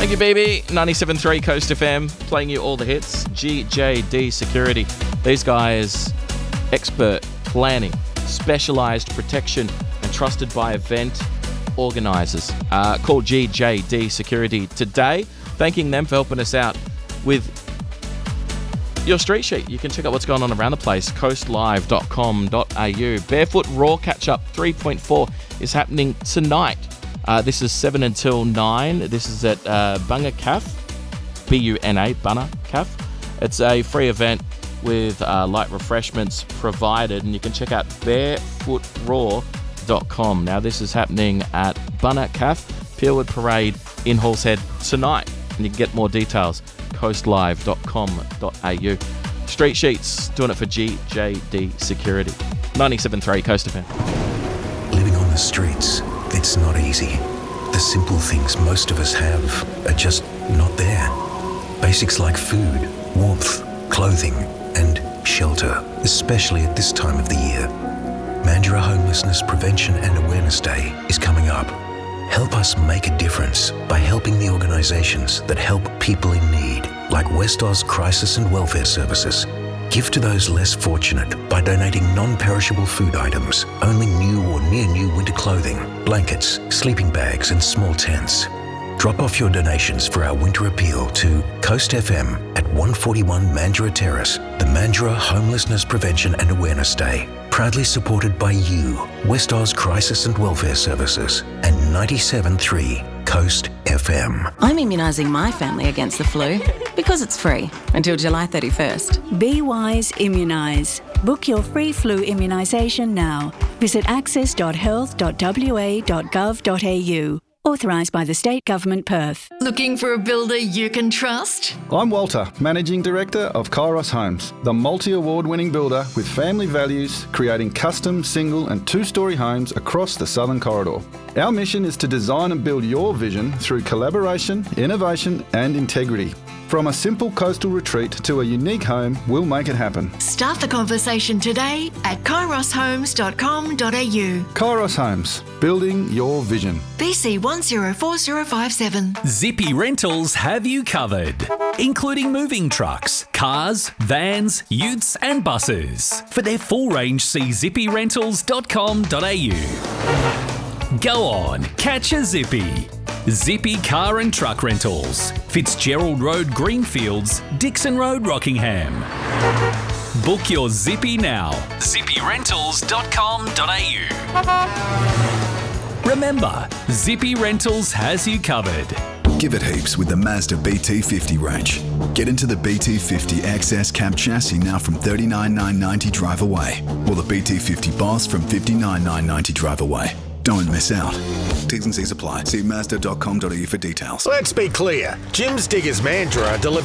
Thank you, baby. 97.3 Coast FM, playing you all the hits. GJD Security. These guys, expert planning, specialised protection, and trusted by event organisers. Call GJD Security today. Thanking them for helping us out with your street sheet. You can check out what's going on around the place. coastlive.com.au. Barefoot Raw Catch-Up 3.4 is happening tonight. This is 7 until 9. This is at Bunga Caf, B-U-N-A, Bunga Caf. It's a free event with light refreshments provided, and you can check out barefootraw.com. Now, this is happening at Bunga Caf, Peelwood Parade in Hallshead tonight, and you can get more details, coastlive.com.au. Street Sheets, doing it for GJD Security. 97.3 Coast FM. Living on the streets, it's not easy. The simple things most of us have are just not there. Basics like food, warmth, clothing, and shelter, especially at this time of the year. Mandurah Homelessness Prevention and Awareness Day is coming up. Help us make a difference by helping the organisations that help people in need, like West Oz Crisis and Welfare Services. Give to those less fortunate by donating non-perishable food items, only new or near-new winter clothing, blankets, sleeping bags and small tents. Drop off your donations for our winter appeal to Coast FM at 141 Mandurah Terrace, the Mandurah Homelessness Prevention and Awareness Day. Proudly supported by you, West Oz Crisis and Welfare Services, and 97.3 Coast FM. I'm immunising my family against the flu because it's free until July 31st. Be wise, immunise. Book your free flu immunisation now. Visit access.health.wa.gov.au. Authorised by the State Government, Perth. Looking for a builder you can trust? I'm Walter, Managing Director of Kairos Homes, the multi-award-winning builder with family values, creating custom, single and two-storey homes across the Southern Corridor. Our mission is to design and build your vision through collaboration, innovation and integrity. From a simple coastal retreat to a unique home, we'll make it happen. Start the conversation today at kairoshomes.com.au. Kairos Homes, building your vision. BC 104057. Zippy Rentals have you covered, including moving trucks, cars, vans, utes and buses. For their full range, see zippyrentals.com.au. Go on, catch a zippy. Zippy Car and Truck Rentals, Fitzgerald Road, Greenfields, Dixon Road, Rockingham. Book your Zippy now. zippyrentals.com.au. Remember, Zippy Rentals has you covered. Give it heaps with the Mazda BT50 range. Get into the BT50 XS cab chassis now from $39,990 drive away, or the BT50 Boss from $59,990 drive away. Don't miss out. T's and C's apply. See Mazda.com.au for details. Let's be clear. Jim's Diggers Mandurah delivers